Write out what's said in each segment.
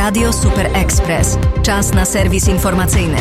Radio Super Express. Czas na serwis informacyjny.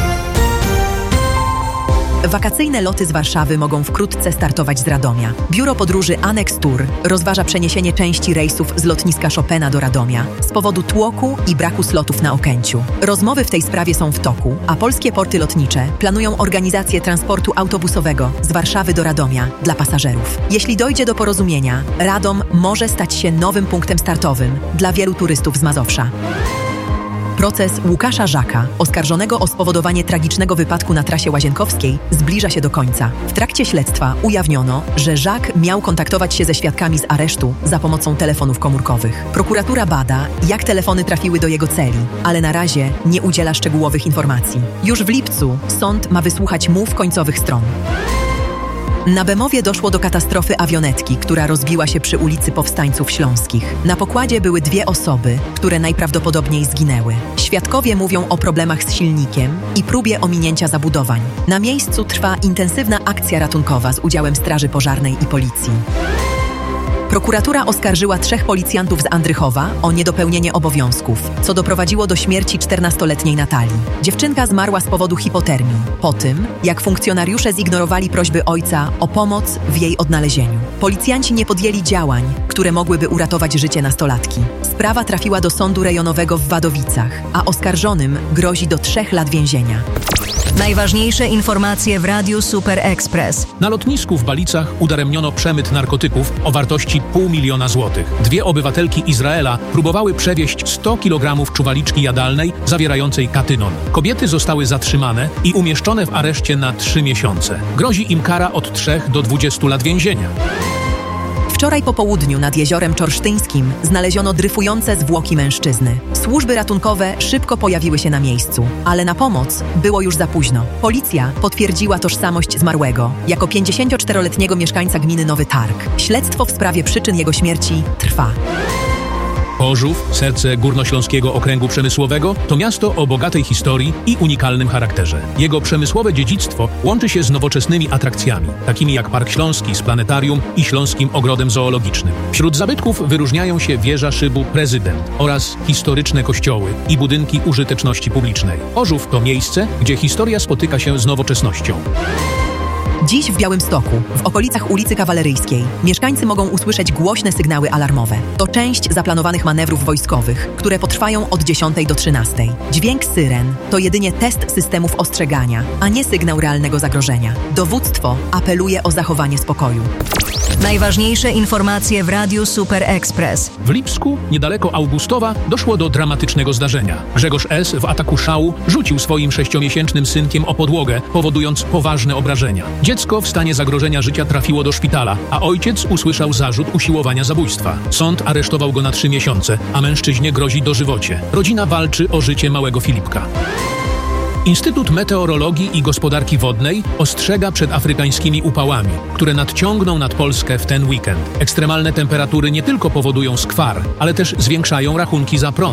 Wakacyjne loty z Warszawy mogą wkrótce startować z Radomia. Biuro Podróży Annex Tour rozważa przeniesienie części rejsów z lotniska Chopina do Radomia z powodu tłoku i braku slotów na Okęciu. Rozmowy w tej sprawie są w toku, a polskie porty lotnicze planują organizację transportu autobusowego z Warszawy do Radomia dla pasażerów. Jeśli dojdzie do porozumienia, Radom może stać się nowym punktem startowym dla wielu turystów z Mazowsza. Proces Łukasza Żaka, oskarżonego o spowodowanie tragicznego wypadku na trasie łazienkowskiej, zbliża się do końca. W trakcie śledztwa ujawniono, że Żak miał kontaktować się ze świadkami z aresztu za pomocą telefonów komórkowych. Prokuratura bada, jak telefony trafiły do jego celi, ale na razie nie udziela szczegółowych informacji. Już w lipcu sąd ma wysłuchać mów końcowych stron. Na Bemowie doszło do katastrofy awionetki, która rozbiła się przy ulicy Powstańców Śląskich. Na pokładzie były 2 osoby, które najprawdopodobniej zginęły. Świadkowie mówią o problemach z silnikiem i próbie ominięcia zabudowań. Na miejscu trwa intensywna akcja ratunkowa z udziałem Straży Pożarnej i Policji. Prokuratura oskarżyła 3 policjantów z Andrychowa o niedopełnienie obowiązków, co doprowadziło do śmierci 14-letniej Natalii. Dziewczynka zmarła z powodu hipotermii, po tym, jak funkcjonariusze zignorowali prośby ojca o pomoc w jej odnalezieniu. Policjanci nie podjęli działań, które mogłyby uratować życie nastolatki. Sprawa trafiła do sądu rejonowego w Wadowicach, a oskarżonym grozi do 3 lat więzienia. Najważniejsze informacje w Radiu Super Express. Na lotnisku w Balicach udaremniono przemyt narkotyków o wartości $500 000 złotych. 2 obywatelki Izraela próbowały przewieźć 100 kg czuwaliczki jadalnej zawierającej katynon. Kobiety zostały zatrzymane i umieszczone w areszcie na 3 miesiące. Grozi im kara od 3 do 20 lat więzienia. Wczoraj po południu nad jeziorem Czorsztyńskim znaleziono dryfujące zwłoki mężczyzny. Służby ratunkowe szybko pojawiły się na miejscu, ale na pomoc było już za późno. Policja potwierdziła tożsamość zmarłego jako 54-letniego mieszkańca gminy Nowy Targ. Śledztwo w sprawie przyczyn jego śmierci trwa. Chorzów, serce Górnośląskiego Okręgu Przemysłowego, to miasto o bogatej historii i unikalnym charakterze. Jego przemysłowe dziedzictwo łączy się z nowoczesnymi atrakcjami, takimi jak Park Śląski z planetarium i Śląskim Ogrodem Zoologicznym. Wśród zabytków wyróżniają się wieża szybu Prezydent oraz historyczne kościoły i budynki użyteczności publicznej. Chorzów to miejsce, gdzie historia spotyka się z nowoczesnością. Dziś w Białymstoku, w okolicach ulicy Kawaleryjskiej, mieszkańcy mogą usłyszeć głośne sygnały alarmowe. To część zaplanowanych manewrów wojskowych, które potrwają od 10 do 13. Dźwięk syren to jedynie test systemów ostrzegania, a nie sygnał realnego zagrożenia. Dowództwo apeluje o zachowanie spokoju. Najważniejsze informacje w Radiu Super Express. W Lipsku, niedaleko Augustowa, doszło do dramatycznego zdarzenia. Grzegorz S. w ataku szału rzucił swoim 6-miesięcznym synkiem o podłogę, powodując poważne obrażenia. Dziecko w stanie zagrożenia życia trafiło do szpitala, a ojciec usłyszał zarzut usiłowania zabójstwa. Sąd aresztował go na 3 miesiące, a mężczyźnie grozi dożywocie. Rodzina walczy o życie małego Filipka. Instytut Meteorologii i Gospodarki Wodnej ostrzega przed afrykańskimi upałami, które nadciągną nad Polskę w ten weekend. Ekstremalne temperatury nie tylko powodują skwar, ale też zwiększają rachunki za prąd.